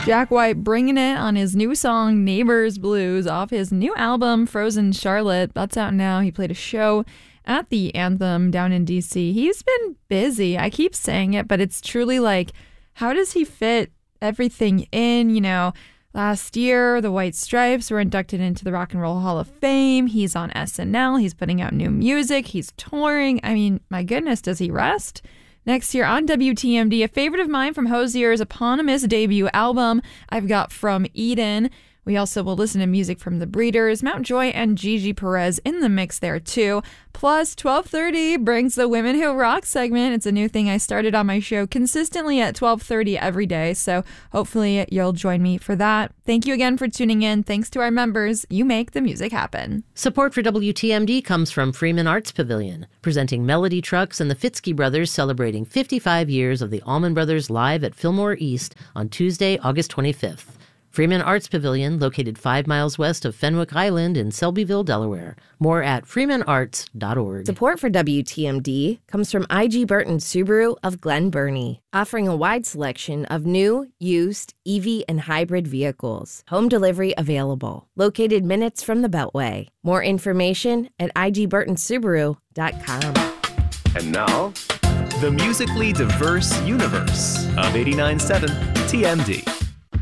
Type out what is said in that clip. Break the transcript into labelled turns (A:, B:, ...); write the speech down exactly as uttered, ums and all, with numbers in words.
A: Jack White bringing it on his new song, Neighbors Blues, off his new album, Frozen Charlotte. That's out now. He played a show at the Anthem down in D C. He's been busy. I keep saying it, but it's truly like, how does he fit everything in? You know, last year, the White Stripes were inducted into the Rock and Roll Hall of Fame. He's on S N L. He's putting out new music. He's touring. I mean, my goodness, does he rest? Next year on W T M D, a favorite of mine from Hozier's eponymous debut album, I've got From Eden. We also will listen to music from The Breeders, Mountjoy, and Gigi Perez in the mix there too. Plus, twelve thirty brings the Women Who Rock segment. It's a new thing I started on my show consistently at twelve thirty every day, so hopefully you'll join me for that. Thank you again for tuning in. Thanks to our members. You make the music happen.
B: Support for W T M D comes from Freeman Arts Pavilion, presenting Melody Trucks and the Fitzke Brothers celebrating fifty-five years of the Allman Brothers live at Fillmore East on Tuesday, August twenty-fifth. Freeman Arts Pavilion, located five miles west of Fenwick Island in Selbyville, Delaware. More at freeman arts dot org.
C: Support for W T M D comes from I G Burton Subaru of Glen Burnie, offering a wide selection of new, used, E V, and hybrid vehicles. Home delivery available. Located minutes from the Beltway. More information at I G burton subaru dot com.
D: And now, the musically diverse universe of eighty-nine point seven T M D.